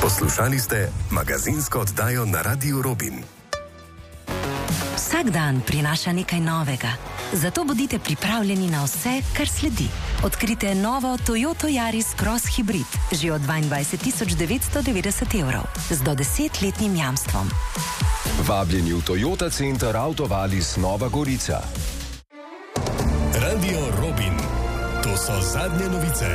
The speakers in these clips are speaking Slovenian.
Poslušali ste magazinsko oddajo na Radiu Robin. Vsak dan prinaša nekaj novega, zato bodite pripravljeni na vse, kar sledi. Odkrite novo Toyota Yaris Cross Hybrid že od 22.990 evrov z do 10-letnim jamstvom. Vabljeni v Toyota Center Autovalis Nova Gorica. Radio Robin. To so zadnje novice.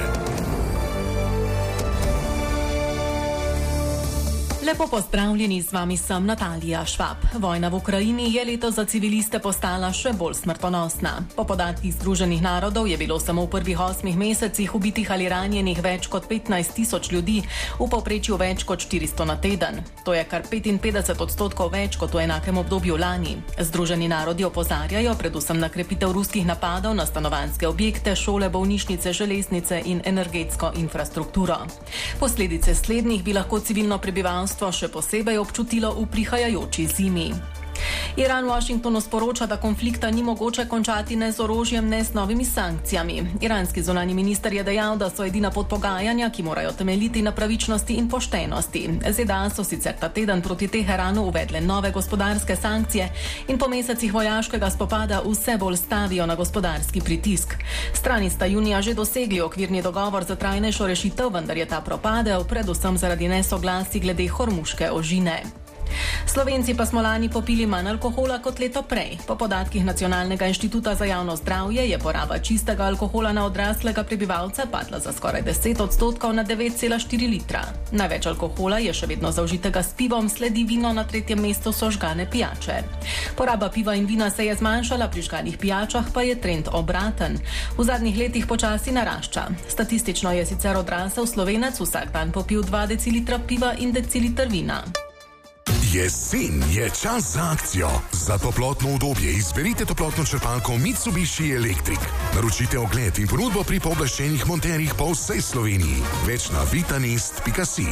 Lepo pozdravljeni, z vami sem Natalija Švab. Vojna v Ukrajini je letos za civiliste postala še bolj smrtonosna. Po podatkih Združenih narodov je bilo samo v prvih 8 mesecih ubitih ali ranjenih več kot 15.000 ljudi, v povprečju več kot 400 na teden. To je kar 55% več kot v enakem obdobju lani. Združeni narodi opozarjajo predvsem na krepitev ruskih napadov na stanovanjske objekte, šole, bolnišnice, železnice in energetsko infrastrukturo. Posledice slednjih bi lahko civilno prebivalstvo še posebej občutilo v prihajajoči zimi. Iran Washingtonu sporoča, da konflikta ni mogoče končati ne z orožjem, ne z novimi sankcijami. Iranski zunanji minister je dejal, da so edina podpogajanja, ki morajo temeljiti na pravičnosti in poštenosti. ZDA so sicer ta teden proti Teheranu uvedle nove gospodarske sankcije in po mesecih vojaškega spopada vse bolj stavijo na gospodarski pritisk. Strani sta junija že dosegli okvirni dogovor za trajnejšo rešitev, vendar je ta propadel, predvsem zaradi nesoglasij glede Hormuške ožine. Slovenci pa smo lani popili manj alkohola kot leto prej. Po podatkih Nacionalnega inštituta za javno zdravje je poraba čistega alkohola na odraslega prebivalca padla za skoraj 10% na 9,4 litra. Največ alkohola je še vedno zaužitega s pivom, sledi vino, na 3. mestu so žgane pijače. Poraba piva in vina se je zmanjšala, pri žganih pijačah pa je trend obraten. V zadnjih letih počasi narašča. Statistično je sicer odrasel Slovenec vsak dan popil 2 decilitra piva in deciliter vina. Jesen je čas za akcijo. Za toplotno udobje izberite toplotno črpalko Mitsubishi Electric. Naročite ogled in ponudbo pri pooblaščenih monterjih po vsej Sloveniji. Več na vitanist.si.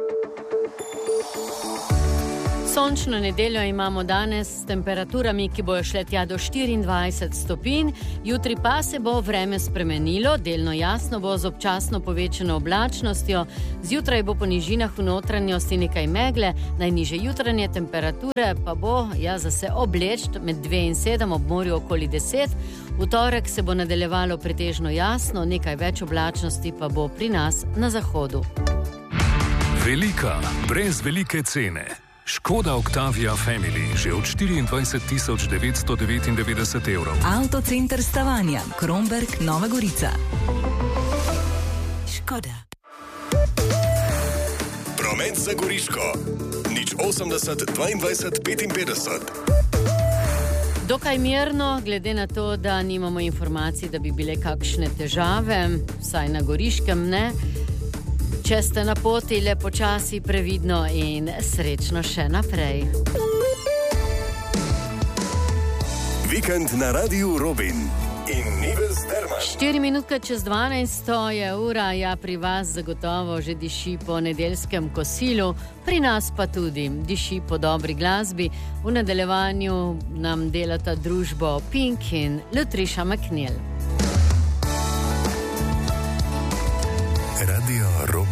Sončno nedeljo imamo danes s temperaturami, ki bojo šle tja do 24 stopinj. Jutri pa se bo vreme spremenilo, delno jasno bo z občasno povečano oblačnostjo. Zjutraj bo po nižinah v notranjosti nekaj megle, najnižje jutranje temperature pa bo zase obleč med 2 in 7, ob morju okoli 10. V torek se bo nadaljevalo pretežno jasno, nekaj več oblačnosti pa bo pri nas na zahodu. Velika, brez velike cene. Škoda Octavia Family že od 24.999 evrov. Avtocenter Stavanja, Kromberk, Nova Gorica. Škoda. Promet za Goriško. 080 22 55. Dokaj mirno, glede na to, da nimamo informacij, da bi bile kakšne težave, vsaj na Goriškem ne. Če ste na poti, le počasi, previdno in srečno še naprej. Vikend na Radiu Robin in Nives Derman. 4 minutke čez 12 je ura, pri vas zagotovo že diši po nedeljskem kosilu, pri nas pa tudi diši po dobri glasbi. V nadaljevanju nam delata družbo Pink in Lutriša McNeil. Radio Robin.